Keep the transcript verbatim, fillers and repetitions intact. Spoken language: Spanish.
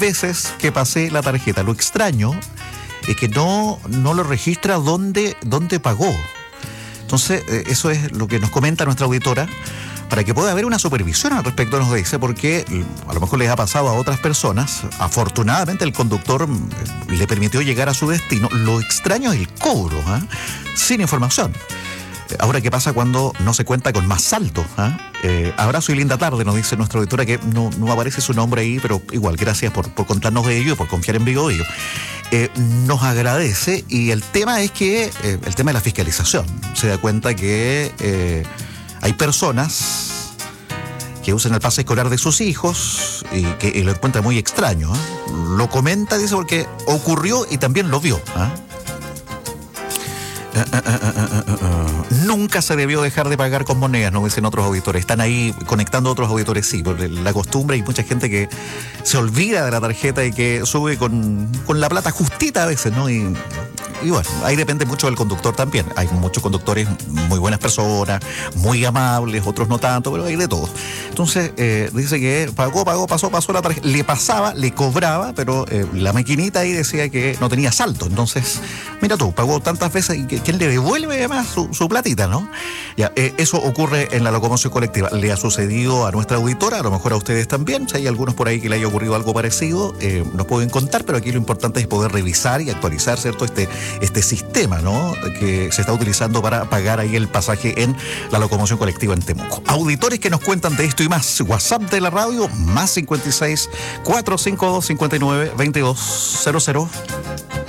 veces que pasé la tarjeta. Lo extraño es que no, no lo registra dónde, dónde pagó. Entonces, eh, eso es lo que nos comenta nuestra auditora, para que pueda haber una supervisión al respecto, nos dice, porque a lo mejor les ha pasado a otras personas. Afortunadamente el conductor le permitió llegar a su destino. Lo extraño es el cobro, ¿eh? Sin información. Ahora, ¿qué pasa cuando no se cuenta con más saldo? ¿eh? Eh, abrazo y linda tarde, nos dice nuestra auditora, que no, no aparece su nombre ahí, pero igual, gracias por, por contarnos de ello y por confiar en Vigo Ello. Eh, nos agradece, y el tema es que, eh, el tema de la fiscalización, se da cuenta que eh, hay personas que usan el pase escolar de sus hijos y que y lo encuentra muy extraño. ¿eh? Lo comenta, dice, porque ocurrió y también lo vio. ¿eh? Uh, uh, uh, uh, uh, uh. Nunca se debió dejar de pagar con monedas, nos dicen otros auditores. Están ahí conectando a otros auditores, sí, por la costumbre. Hay mucha gente que se olvida de la tarjeta y que sube con, con la plata justita a veces, ¿no? Y, y bueno, ahí depende mucho del conductor también. Hay muchos conductores muy buenas personas, muy amables, otros no tanto, pero hay de todo. Entonces, eh, dice que pagó, pagó, pasó, pasó la tarjeta. Le pasaba, le cobraba, pero eh, la maquinita ahí decía que no tenía saldo. Entonces, mira tú, pagó tantas veces y que ¿quién le devuelve además su, su platita, no? Ya, eh, eso ocurre en la locomoción colectiva. Le ha sucedido a nuestra auditora, a lo mejor a ustedes también. Si hay algunos por ahí que le haya ocurrido algo parecido, eh, nos pueden contar, pero aquí lo importante es poder revisar y actualizar, ¿cierto? Este, este sistema, ¿no? Que se está utilizando para pagar ahí el pasaje en la locomoción colectiva en Temuco. Auditores que nos cuentan de esto y más. WhatsApp de la radio, más cincuenta y seis, cuatrocientos cincuenta y dos, cincuenta y nueve, veintidós cero cero.